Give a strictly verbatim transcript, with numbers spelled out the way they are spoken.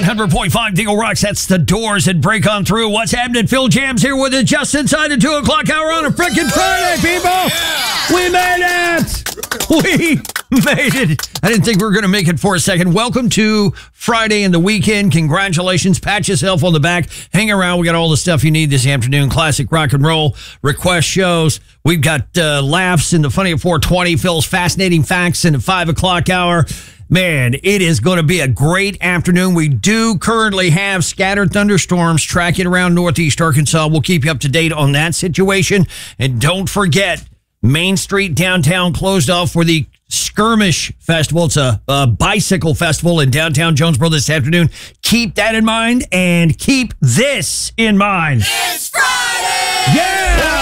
hundred point five Deagle Rocks. That's the Doors and Break On Through. What's happening? Phil Jam's here with us just inside the two o'clock hour on a freaking Friday, people. Yeah. We made it. We made it. I didn't think we were going to make it for a second. Welcome to Friday and the weekend. Congratulations. Pat yourself on the back. Hang around. We got all the stuff you need this afternoon. Classic rock and roll request shows. We've got uh, laughs in the Funny at four twenty. Phil's fascinating facts in the five o'clock hour. Man, it is going to be a great afternoon. We do currently have scattered thunderstorms tracking around northeast Arkansas. We'll keep you up to date on that situation. And don't forget, Main Street downtown closed off for the Skirmish Festival. It's a, a bicycle festival in downtown Jonesboro this afternoon. Keep that in mind and keep this in mind. It's Friday! Yeah!